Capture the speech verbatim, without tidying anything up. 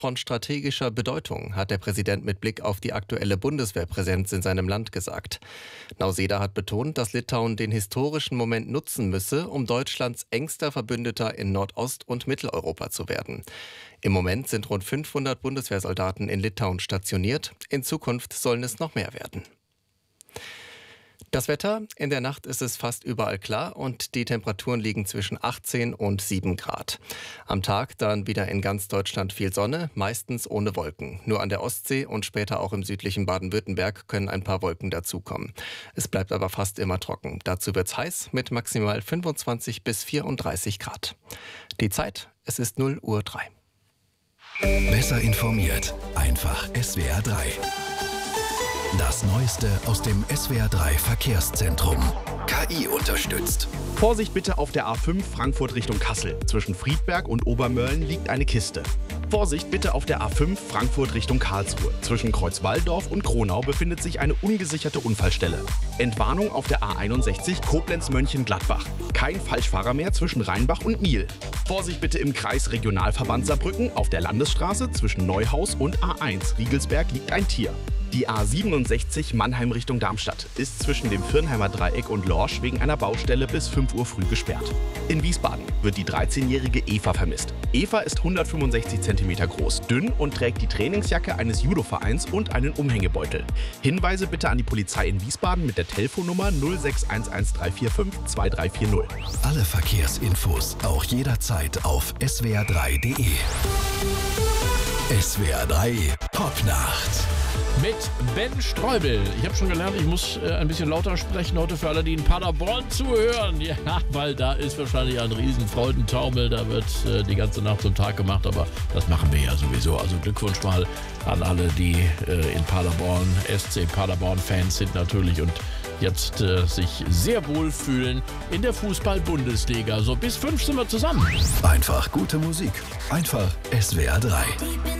Von strategischer Bedeutung, hat der Präsident mit Blick auf die aktuelle Bundeswehrpräsenz in seinem Land gesagt. Nausėda hat betont, dass Litauen den historischen Moment nutzen müsse, um Deutschlands engster Verbündeter in Nordost- und Mitteleuropa zu werden. Im Moment sind rund fünfhundert Bundeswehrsoldaten in Litauen stationiert. In Zukunft sollen es noch mehr werden. Das Wetter: In der Nacht ist es fast überall klar und die Temperaturen liegen zwischen achtzehn und sieben Grad. Am Tag dann wieder in ganz Deutschland viel Sonne, meistens ohne Wolken. Nur an der Ostsee und später auch im südlichen Baden-Württemberg können ein paar Wolken dazukommen. Es bleibt aber fast immer trocken. Dazu wird's heiß mit maximal fünfundzwanzig bis vierunddreißig Grad. Die Zeit: Es ist null Uhr drei. Besser informiert, einfach S W R drei. Das Neueste aus dem S W R drei Verkehrszentrum. K I unterstützt. Vorsicht bitte auf der A fünf Frankfurt Richtung Kassel. Zwischen Friedberg und Obermörlen liegt eine Kiste. Vorsicht bitte auf der A fünf Frankfurt Richtung Karlsruhe. Zwischen Kreuzwalldorf und Kronau befindet sich eine ungesicherte Unfallstelle. Entwarnung auf der A einundsechzig Koblenz-Mönchengladbach. Kein Falschfahrer mehr zwischen Rheinbach und Miel. Vorsicht bitte im Kreis Regionalverband Saarbrücken. Auf der Landesstraße zwischen Neuhaus und A eins Riegelsberg liegt ein Tier. Die A siebenundsechzig Mannheim Richtung Darmstadt ist zwischen dem Firnheimer Dreieck und Lorsch wegen einer Baustelle bis fünf Uhr früh gesperrt. In Wiesbaden wird die dreizehnjährige Eva vermisst. Eva ist hundertfünfundsechzig Zentimeter groß, dünn und trägt die Trainingsjacke eines Judovereins und einen Umhängebeutel. Hinweise bitte an die Polizei in Wiesbaden mit der Telefonnummer null sechs eins eins drei vier fünf zwei drei vier null. Alle Verkehrsinfos auch jederzeit auf S W R drei Punkt de. S W R drei Popnacht. Mit Ben Streubel. Ich habe schon gelernt, ich muss äh, ein bisschen lauter sprechen heute für alle, die in Paderborn zuhören. Ja, weil da ist wahrscheinlich ein riesen Freudentaumel. Da wird äh, die ganze Nacht zum Tag gemacht, aber das machen wir ja sowieso. Also Glückwunsch mal an alle, die äh, in Paderborn, S C Paderborn-Fans sind natürlich und jetzt äh, sich sehr wohl fühlen in der Fußball-Bundesliga. So bis fünf sind wir zusammen. Einfach gute Musik. Einfach S W R drei.